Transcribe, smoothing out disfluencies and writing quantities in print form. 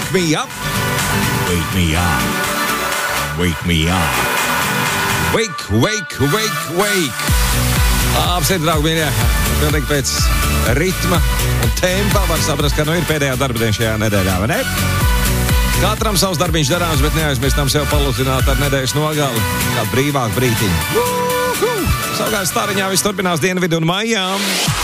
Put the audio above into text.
Wake me up. Wake me up. Wake me up. Wake, wake, wake, wake. Apsveicu, draugi mīļie. Pilnīgi pēc ritma un tempa var saprast, ka ir pēdējā darba diena šajā nedēļā, vai ne? Katram savs darbiņš darāms, bet neaizmirstam sev palutināt ar nedēļas nogali. Kādu brīvāku brītiņu. Savukārt Stariņā viss turpinās Dienvidu un maijā.